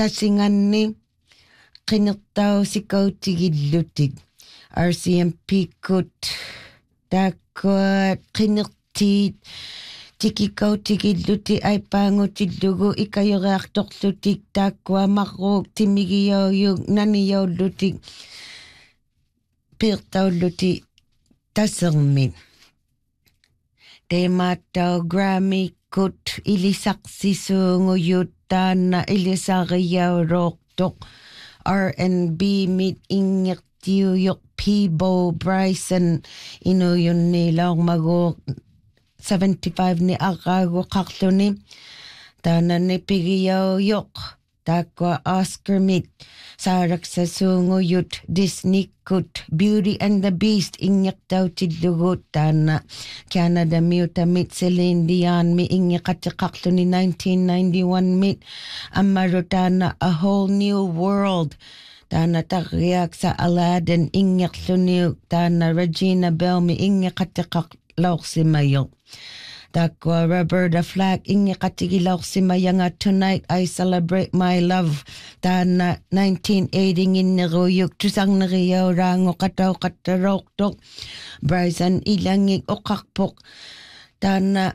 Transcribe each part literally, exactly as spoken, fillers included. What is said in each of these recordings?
tassinganni qinirtau sikautigillutik R C M P kut takkuat qinirtiit tikikautigilluti aipaangutillugu ikayoreartorlutik taakkua marruuk timigiyauyuk naniyaullutik piirtaulluti tasermit teemattau Grammy kut ilisaqsisuunguyut taanna ilisariyaurortoq R and B mit ingirtiuyuq Peebo Bryson inuyunnilaormaguuq seventy-five ni aqaagu qarluni taananni pigiyauyuq taakkua Oscar mit saaraksasuunguyut Disney kut Beauty and the Beast ingirtautillugut taanna Canada miuta mit Celine Dion mi ingiqatiqarluni nineteen ninety-one mit ammaru taanna A Whole New World taanna tarriaaksa Aladdin ingirluniuk taanna Regina Bell mi ingiqatiqarlorsimayu Takwa Roberta Flack ingiqatigilaorsimayanga Tonight I Celebrate My Love taanna nineteen eighty nginneruyuk tusarneriyauraango qatauqattarortoq Bryson ilangik oqarpoq taanna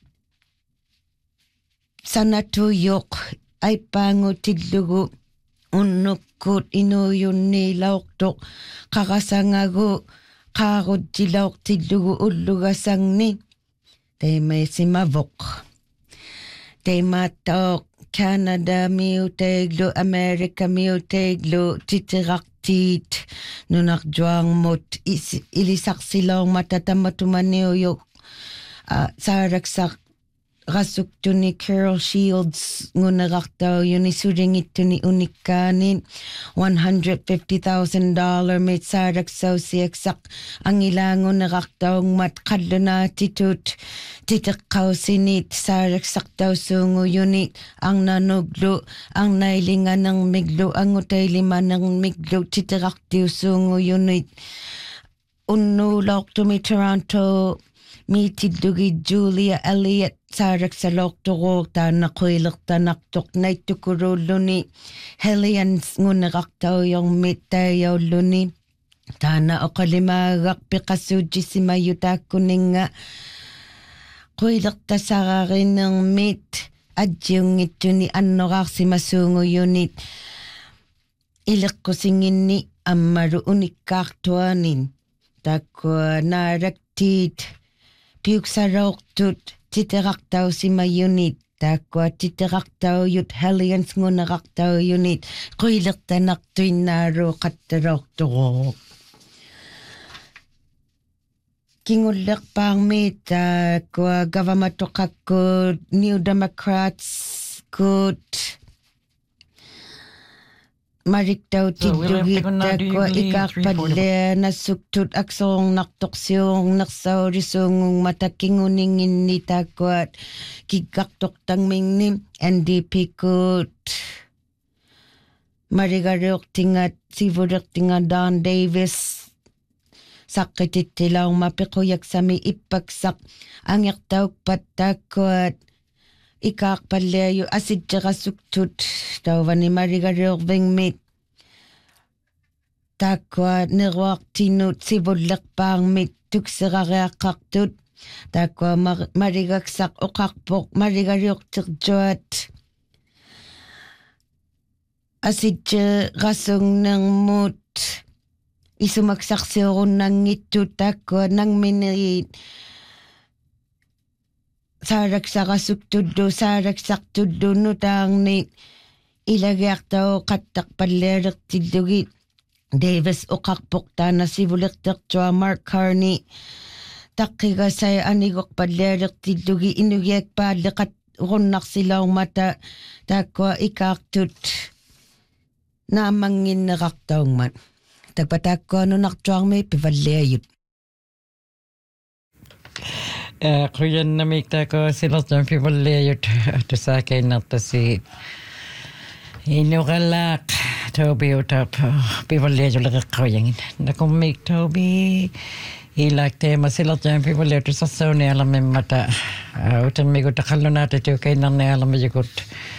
sanatuyuq aipaangutillugu unnukkut inuyunniilaortoq qarasangagu qaaruttilaortillugu ullugasangni teimaisimavoq teimattaoq Canada miuteiglu America miuteiglu titirartiit nunarjuarmut ilisarsilaormata tamatumanniuyuq saaraksaq rasuktuni Carol Shields ngunerartauyuni suringittuni unikkaanin one hundred fifty thousand dollars mit saaraksausiaksaq angilaangunerartaungmat qallunaatitut titeqqausinit saaraksartausuunguyunit arnanuglu arnailinganermiglu angutailimanermiglu titerartiusuunguyunit unnuulaortumi Toronto miitillugi Julia Elliott saaraksalortoruur taanna quilertanartoq naittukuruulluni Hellions ngunerartaujormit taajaulluni taanna oqalimaagaqpiqassuujisimayu taakkuninga quilertasararinermit ajjiungittuni annoraarsimasuunguyunit ileqqusinginni ammaru unikkaartuanin takkua naaraktiit piuksarortut titerartausimayunit taakkua titerartaujut Hellions ngunerartaujunit quilertanartuinnaaru qattalortoruuq kingullerpaarmit taakkua government-oqakkut New Democrats kut mariktautillugi taakkua ikaarpalle nassuktut aksoornartorsiuornersaurissuungungmata kinguninginni taakkuat kikkartortangmingni N D P kut marigariortingat sivulertinga Don Davis saqqitittilauma pequyaksami ippaksaq angertaukpat taakkuat ikaarpalleayu asitserasuktut tauvani marigariorvingmit taakkua neruartinut sivullerpaarmit tukserariaqqartut taakkua marigaksaq oqarpoq marigariortirtuat asitserasungnermut isumaksarsiurunnangittut taakkua nangmineriit saaraksarasuktullu saaraksartullu nutaarni ilagiartau qattaqpallealertillugi Davis oqarpoq taana sivulertertua Mark Carney taqqigasai anigoqpallealertillugi inugiakpaalleqat urunnarsilaumata taakkua ikaartut naamanginnerartaungmat tapatakkua nunartuarmi pivalleayut Quyannamiktaako silertan pivalleayut tusaakainnartasi inuqalaaq taubiutap pivalleajuleqeqquyangin nakummik taubi ilakteema silertan pivalleatusarsaunialamimmata utammigu taqallunaatatiukainnarnialamajikut